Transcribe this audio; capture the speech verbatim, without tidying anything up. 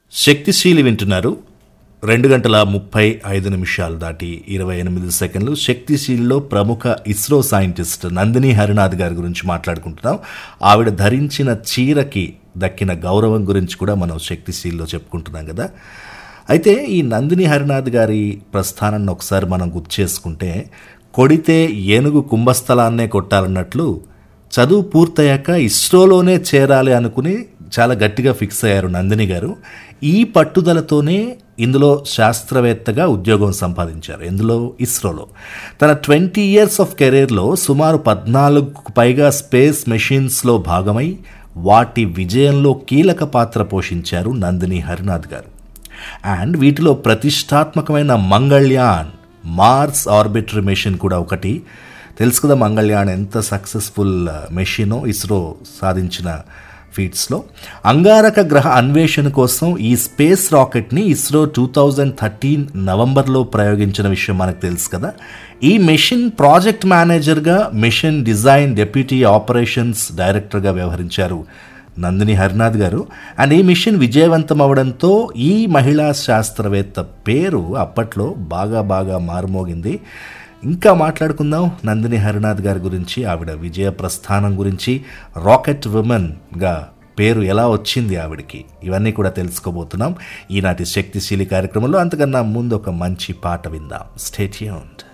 శక్తిశీలి వింటున్నారు. రెండు గంటల ముప్పై ఐదు నిమిషాలు దాటి ఇరవై ఎనిమిది సెకండ్లు. శక్తిశీలిలో ప్రముఖ ఇస్రో సైంటిస్ట్ నందిని హరినాథ్ గారి గురించి మాట్లాడుకుంటున్నాం. ఆవిడ ధరించిన చీరకి దక్కిన గౌరవం గురించి కూడా మనం శక్తిశీలిలో చెప్పుకుంటున్నాం కదా. అయితే ఈ నందిని హరినాథ్ గారి ప్రస్థానాన్ని ఒకసారి మనం గుర్తు చేసుకుంటే, కొడితే ఏనుగు కుంభస్థలాన్నే కొట్టాలన్నట్లు చదువు పూర్తయ్యాక ఇస్రోలోనే చేరాలి అనుకుని చాలా గట్టిగా ఫిక్స్ అయ్యారు నందిని గారు. ఈ పట్టుదలతోనే ఇందులో శాస్త్రవేత్తగా ఉద్యోగం సంపాదించారు. ఇందులో ఇస్రోలో తన ట్వంటీ ఇయర్స్ ఆఫ్ కెరీర్లో సుమారు పద్నాలుగుకు పైగా స్పేస్ మెషిన్స్లో భాగమై వాటి విజయంలో కీలక పాత్ర పోషించారు నందిని హరినాథ్ గారు. అండ్ వీటిలో ప్రతిష్టాత్మకమైన మంగళ్యాన్ మార్స్ ఆర్బిటరీ మెషిన్ కూడా ఒకటి. తెలుసు కదా మంగళ్యాన్ ఎంత సక్సెస్ఫుల్ మెషినో ఇస్రో సాధించిన ఫీట్స్లో. అంగారక గ్రహ అన్వేషణ కోసం ఈ space రాకెట్ని ISRO two thousand thirteen నవంబర్లో ప్రయోగించిన విషయం మనకు తెలుసు కదా. ఈ మెషిన్ ప్రాజెక్ట్ మేనేజర్గా, మిషన్ డిజైన్ డెప్యూటీ ఆపరేషన్స్ డైరెక్టర్గా వ్యవహరించారు నందిని హరినాథ్ గారు. అండ్ ఈ మిషన్ విజయవంతం అవడంతో ఈ మహిళా శాస్త్రవేత్త పేరు అప్పట్లో బాగా బాగా మారుమోగింది. ఇంకా మాట్లాడుకుందాం నందిని హరినాథ్ గారి గురించి, ఆవిడ విజయ ప్రస్థానం గురించి, రాకెట్ ఉమెన్గా పేరు ఎలా వచ్చింది ఆవిడకి, ఇవన్నీ కూడా తెలుసుకోబోతున్నాం ఈనాటి శక్తిశీలి కార్యక్రమంలో. అంతకన్నా ముందు ఒక మంచి పాట విందాం. Stay tuned.